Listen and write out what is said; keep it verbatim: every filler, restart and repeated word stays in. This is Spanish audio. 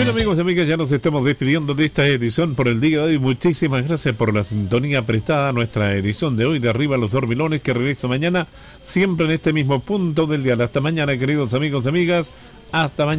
Bien, amigos y amigas, ya nos estamos despidiendo de esta edición por el día de hoy. Muchísimas gracias por la sintonía prestada a nuestra edición de hoy de Arriba los Dormilones, que regresa mañana, siempre en este mismo punto del día. Hasta mañana, queridos amigos y amigas. Hasta mañana.